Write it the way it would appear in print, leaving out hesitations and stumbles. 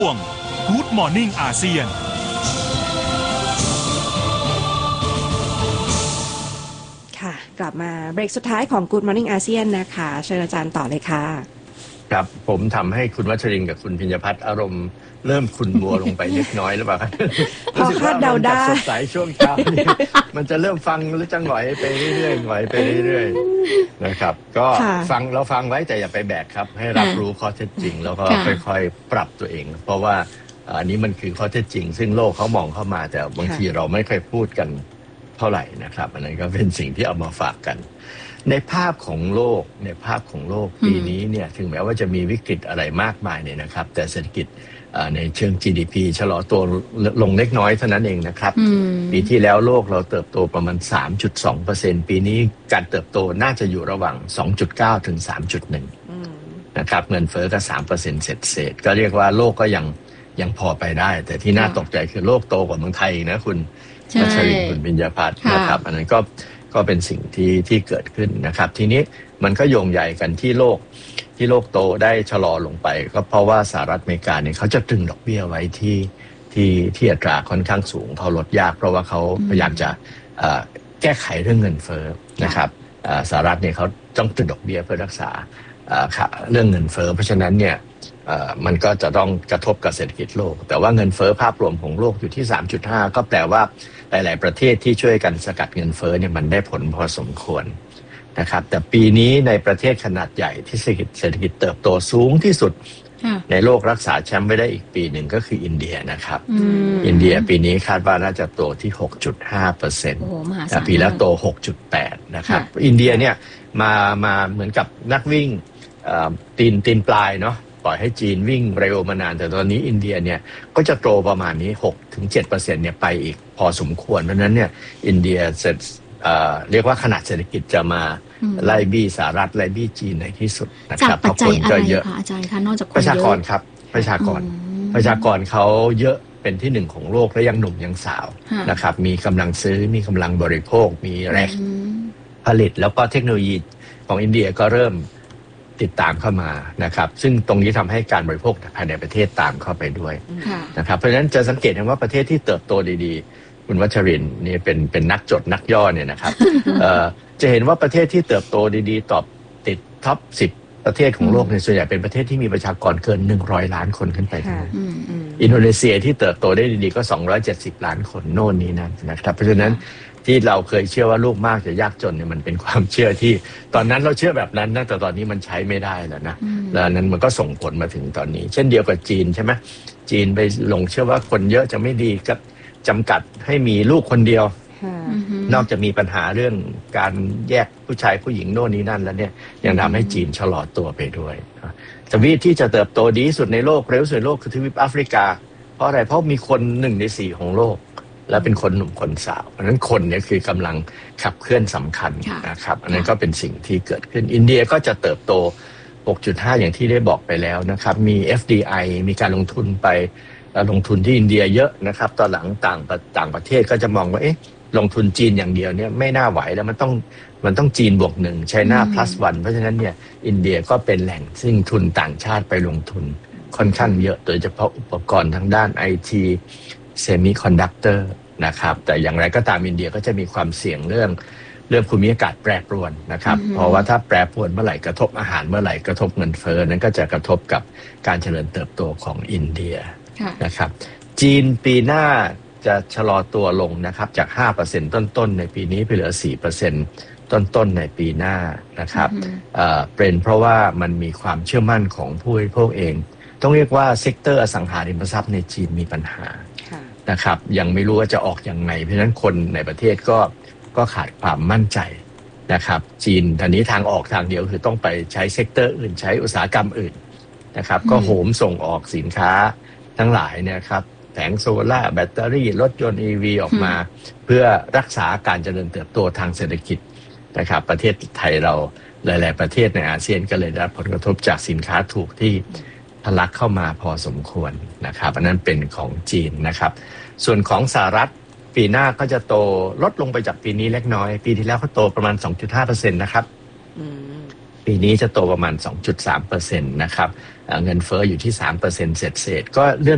ช่วง Good Morning อาเซียนค่ะกลับมาเบรกสุดท้ายของ Good Morning อาเซียนนะคะเชิญอาจารย์ต่อเลยค่ะครับผมทำให้คุณวัชรินทร์กับคุณพิญญพัฒน์อารมณ์เริ่มขุ่นมัวลงไปเล็กน้อยหรือเปล่าพอคาดเดาได้สดใสช่วงเช้านี้ มันจะเริ่มฟังแล้วจะหงอยไปเรื่อยๆหงอยไปเรื่อยๆนะครับก็ฟังไว้แต่อย่าไปแบกครับให้รับรู้ข้อเท็จจริงแล้วก็ค่อยๆปรับตัวเองเพราะว่าอันนี้มันคือข้อเท็จจริงซึ่งโลกเขามองเข้ามาแต่บางทีเราไม่ค่อยพูดกันเท่าไหร่นะครับอันนั้นก็เป็นสิ่งที่เอามาฝากกันในภาพของโลกปีนี้เนี่ยถึงแม้ว่าจะมีวิกฤตอะไรมากมายเนี่ยนะครับแต่เศรษฐกิจในเชิง GDP ชะลอตัวลงเล็กน้อยเท่านั้นเองนะครับปีที่แล้วโลกเราเติบโตประมาณ 3.2% ปีนี้การเติบโตน่าจะอยู่ระหว่าง 2.9 ถึง 3.1 นะครับเงินเฟ้อก็ 3% เศษก็เรียกว่าโลกก็ยังพอไปได้แต่ที่น่าตกใจคือโลกโตกว่าเมืองไทยนะคุณวัชรินทร์คุณปิญญพัฒน์นะครับอันนั้นก็เป็นสิ่งที่เกิดขึ้นนะครับทีนี้มันก็โยงใหญ่กันที่โลกโตได้ชะลอลงไปก็เพราะว่าสหรัฐอเมริกาเนี่ยเขาจะตรึงดอกเบี้ยไว้ที่อัตราค่อนข้างสูงเขาลดยากเพราะว่าเขาพยายามจะแก้ไขเรื่องเงินเฟ้อนะครับสหรัฐเนี่ยเขาต้องตรึงดอกเบี้ยเพื่อรักษาเรื่องเงินเฟ้อเพราะฉะนั้นเนี่ยมันก็จะต้องกระทบกับเศรษฐกิจโลกแต่ว่าเงินเฟ้อภาพรวมของโลกอยู่ที่ 3.5 ก็แปลว่าหลายๆประเทศที่ช่วยกันสกัดเงินเฟ้อเนี่ยมันได้ผลพอสมควรนะครับแต่ปีนี้ในประเทศขนาดใหญ่ที่เศรษฐกิจเติบโตสูงที่สุดในโลกรักษาแชมป์ไว้ได้อีกปีหนึ่งก็คืออินเดียนะครับอินเดียปีนี้คาดว่าน่าจะโตที่ 6.5% แต่ปีแล้วโต 6.8 นะครับอินเดียเนี่ยมาเหมือนกับนักวิ่งตีนปลายเนาะปล่อยให้จีนวิ่งเร็วมานานแต่ตอนนี้อินเดียเนี่ยก็จะโตประมาณนี้ 6-7% เนี่ยไปอีกพอสมควรเพราะนั้นเนี่ยอินเดียเรียกว่าขนาดเศรษฐกิจจะมาไล่บี้สหรัฐไล่บี้จีนในที่สุดนะครับจากปัจจัยอะไรคะอาจารย์คะนอกจากประชากรครับประชากรเขาเยอะเป็นที่หนึ่งของโลกและยังหนุ่มยังสาวนะครับมีกำลังซื้อมีกำลังบริโภคมีแรงผลิตแล้วก็เทคโนโลยีของอินเดียก็เริ่มติดตามเข้ามานะครับซึ่งตรงนี้ทำให้การบริโภคภายในประเทศตามเข้าไปด้วยนะครับเพราะฉะนั้นจะสังเกตเห็นว่าประเทศที่เติบโตดีๆคุณวัชรินทร์นี่เป็นนักจดนักย่อเนี่ยนะครับจะเห็นว่าประเทศที่เติบโตดีๆติดท็อป 10 ประเทศของโลกในส่วนใหญ่เป็นประเทศที่มีประชากรเกิน100 ล้านคนขึ้นไปอินโดนีเซียที่เติบโตได้ดีๆก็270 ล้านคนโน่นนี้นั่นนะครับเพราะฉะนั้นที่เราเคยเชื่อว่าลูกมากจะยากจนเนี่ยมันเป็นความเชื่อที่ตอนนั้นเราเชื่อแบบนั้นนะแต่ตอนนี้มันใช้ไม่ได้แล้วนะแล้วนั้นมันก็ส่งผลมาถึงตอนนี้เช่นเดียวกับจีนใช่ไหมจีนไปหลงเชื่อว่าคนเยอะจะไม่ดีก็จำกัดให้มีลูกคนเดียวนอกจากมีปัญหาเรื่องการแยกผู้ชายผู้หญิงโน่นนี้นั่นแล้วเนี่ยยังทำให้จีนชะลอตัวไปด้วยทวีปที่จะเติบโตดีที่สุดในโลกเร็วสุดในโลกคือทวีปแอฟริกาเพราะอะไรเพราะมีคน1 ใน 4ของโลกและเป็นคนหนุ่มคนสาวเพราะฉะนั้นคนเนี่ยคือกำลังขับเคลื่อนสำคัญนะครับอันนั้นก็เป็นสิ่งที่เกิดขึ้นอินเดียก็จะเติบโต 6.5 อย่างที่ได้บอกไปแล้วนะครับมี FDI มีการลงทุนไปลงทุนที่อินเดียเยอะนะครับตอนหลังต่างประเทศก็จะมองว่าลงทุนจีนอย่างเดียวเนี่ยไม่น่าไหวแล้วมันต้องจีน+1 China +1 เพราะฉะนั้นเนี่ยอินเดียก็เป็นแหล่งซึ่งทุนต่างชาติไปลงทุนค่อนข้างเยอะโดยเฉพาะอุปกรณ์ทางด้าน IT Semiconductor นะครับแต่อย่างไรก็ตามอินเดียก็จะมีความเสี่ยงเรื่องภูมิอากาศแปรปรวนนะครับเพราะว่าถ้าแปรปรวนเมื่อไหร่กระทบอาหารเมื่อไหร่กระทบเงินเฟ้อนั้นก็จะกระทบกับการเจริญเติบโตของอินเดียนะครับจีนปีหน้าจะชะลอตัวลงนะครับจาก 5% ต้นๆในปีนี้ไปเหลือ 4% ต้นๆในปีหน้านะครับเป็นเพราะว่ามันมีความเชื่อมั่นของผู้บริโภคเองต้องเรียกว่าเซกเตอร์อสังหาริมทรัพย์ในจีนมีปัญหานะครับยังไม่รู้ว่าจะออกยังไงเพราะฉะนั้นคนในประเทศก็ขาดความมั่นใจนะครับจีนตอนนี้ทางออกทางเดียวคือต้องไปใช้เซกเตอร์อื่นใช้อุตสาหกรรมอื่นนะครับก็โหมส่งออกสินค้าทั้งหลายเนี่ยครับแผงโซล่าแบตเตอรี่รถยนต์ EV ออกมาเพื่อรักษาการเจริญเติบโตทางเศรษฐกิจนะครับประเทศไทยเราหลายๆประเทศในอาเซียนก็เลยได้รับผลกระทบจากสินค้าถูกที่ทะลักเข้ามาพอสมควรนะครับอันนั้นเป็นของจีนนะครับส่วนของสหรัฐปีหน้าก็จะโตลดลงไปจากปีนี้เล็กน้อยปีที่แล้วเขาโตประมาณ 2.5% นะครับปีนี้จะโตประมาณ 2.3% นะครับเงินเฟ้ออยู่ที่ 3% เศษๆก็เลื่อน